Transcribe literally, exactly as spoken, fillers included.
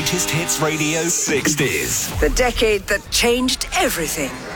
Greatest Hits Radio sixties. The decade that changed everything.